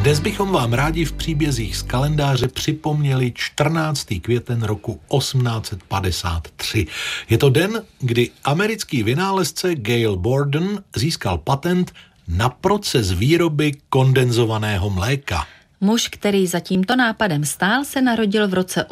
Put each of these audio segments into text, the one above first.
Dnes bychom vám rádi v příbězích z kalendáře připomněli 14. květen roku 1853. Je to den, kdy americký vynálezce Gail Borden získal patent na proces výroby kondenzovaného mléka. Muž, který za tímto nápadem stál, se narodil v roce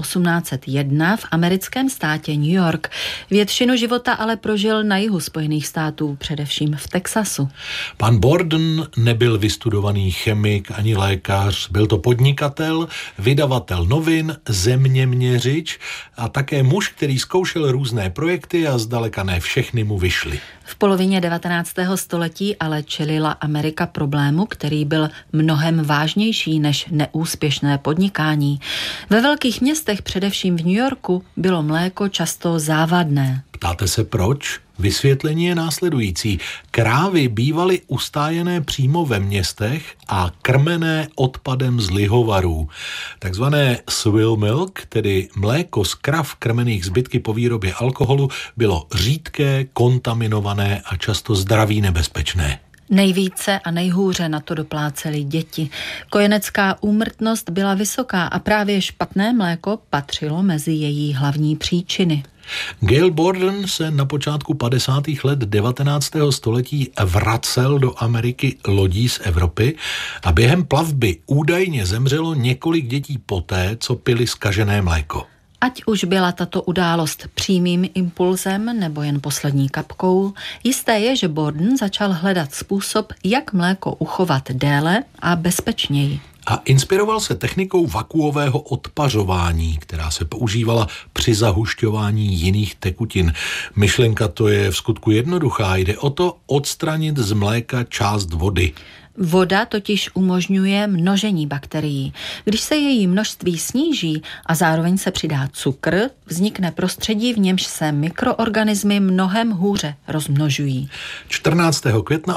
1801 v americkém státě New York. Většinu života ale prožil na jihu Spojených států, především v Texasu. Pan Borden nebyl vystudovaný chemik ani lékař, byl to podnikatel, vydavatel novin, zeměměřič a také muž, který zkoušel různé projekty a zdaleka ne všechny mu vyšly. V polovině 19. století ale čelila Amerika problému, který byl mnohem vážnější než neúspěšné podnikání. Ve velkých městech, především v New Yorku, bylo mléko často závadné. Ptáte se proč? Vysvětlení je následující. Krávy bývaly ustájené přímo ve městech a krmené odpadem z lihovarů. Takzvané swill milk, tedy mléko z krav krmených zbytky po výrobě alkoholu, bylo řídké, kontaminované a často zdraví nebezpečné. Nejvíce a nejhůře na to doplácely děti. Kojenecká úmrtnost byla vysoká a právě špatné mléko patřilo mezi její hlavní příčiny. Gail Borden se na počátku 50. let 19. století vracel do Ameriky lodí z Evropy a během plavby údajně zemřelo několik dětí poté, co pili zkažené mléko. Ať už byla tato událost přímým impulzem nebo jen poslední kapkou, jisté je, že Borden začal hledat způsob, jak mléko uchovat déle a bezpečněji. A inspiroval se technikou vakuového odpařování, která se používala při zahušťování jiných tekutin. Myšlenka to je vskutku jednoduchá, jde o to odstranit z mléka část vody. Voda totiž umožňuje množení bakterií. Když se její množství sníží a zároveň se přidá cukr, vznikne prostředí, v němž se mikroorganismy mnohem hůře rozmnožují. 14. května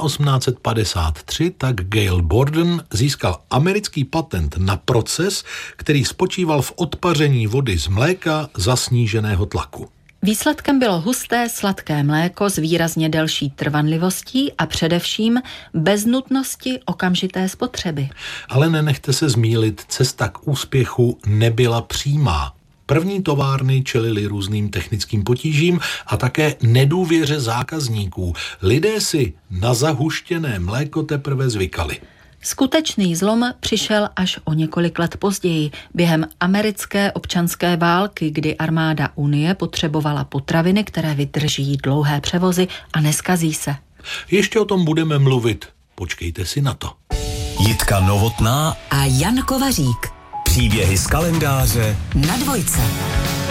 1853 tak Gail Borden získal americký patent na proces, který spočíval v odpaření vody z mléka za sníženého tlaku. Výsledkem bylo husté, sladké mléko s výrazně delší trvanlivostí a především bez nutnosti okamžité spotřeby. Ale nenechte se zmýlit, cesta k úspěchu nebyla přímá. První továrny čelily různým technickým potížím a také nedůvěře zákazníků. Lidé si na zahuštěné mléko teprve zvykali. Skutečný zlom přišel až o několik let později, během americké občanské války, kdy armáda Unie potřebovala potraviny, které vydrží dlouhé převozy a neskazí se. Ještě o tom budeme mluvit. Počkejte si na to. Jitka Novotná a Jan Kovařík. Příběhy z kalendáře na Dvojce.